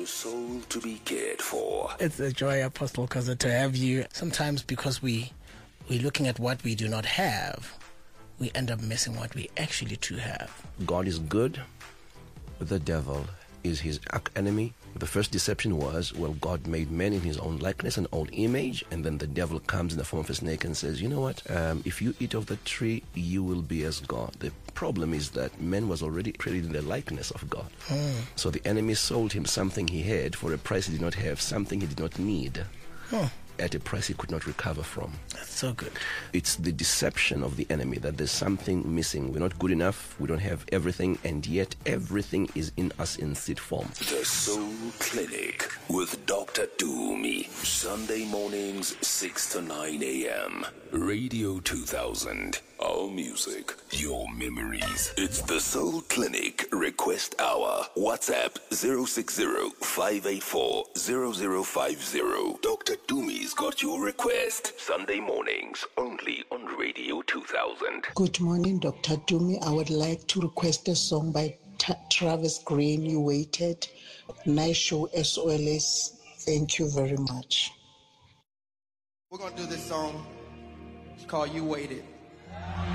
your soul to be cared for. It's a joy, Apostle Khoza, to have you. Sometimes because we're looking at what we do not have, we end up missing what we actually do have. God is good. The devil is his enemy. The first deception was, well, God made man in his own likeness and own image, and then the devil comes in the form of a snake and says, you know what, if you eat of the tree, you will be as God. The problem is that man was already created in the likeness of God. So the enemy sold him something he had for a price he did not have, something he did not need. At a price he could not recover from. That's so good. It's the deception of the enemy that there's something missing. We're not good enough. We don't have everything, and yet everything is in us in seed form. The Soul Clinic with Dr. Dumi. Sunday mornings, 6 to 9 a.m. Radio 2000. Our music, your memories. It's the Soul Clinic Request Hour. WhatsApp 060-584-0050. Dr. Dumi's got your request. Sunday mornings, only on Radio 2000. Good morning, Dr. Dumi. I would like to request a song by Travis Green, You Waited. Nice show, SOLS. Thank you very much. We're going to do this song. It's called You Waited.